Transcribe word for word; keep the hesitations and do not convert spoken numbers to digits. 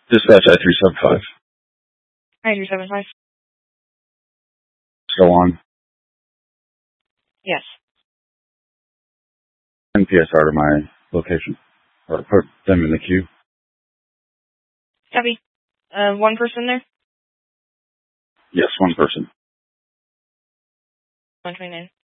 Dispatch I three seven five. I three seven five. Go on. Yes. N P S R to my location. Or put them in the queue. Copy. Uh, one person there? Yes, one person. one twenty-nine.